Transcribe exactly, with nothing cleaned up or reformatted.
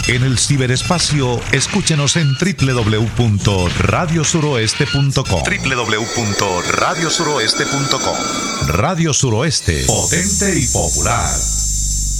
En el ciberespacio, escúchenos en doble u doble u doble u punto radio suroeste punto com. doble u doble u doble u punto radio suroeste punto com. Radio Suroeste, potente y popular.